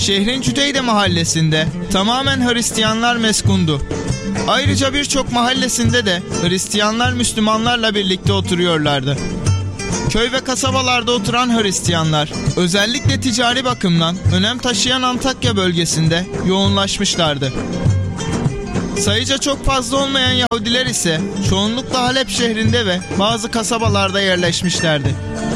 şehrin Cüdeyde mahallesinde tamamen Hristiyanlar meskundu. Ayrıca birçok mahallesinde de Hristiyanlar Müslümanlarla birlikte oturuyorlardı. Köy ve kasabalarda oturan Hristiyanlar özellikle ticari bakımdan önem taşıyan Antakya bölgesinde yoğunlaşmışlardı. Sayıca çok fazla olmayan Yahudiler ise çoğunlukla Halep şehrinde ve bazı kasabalarda yerleşmişlerdi.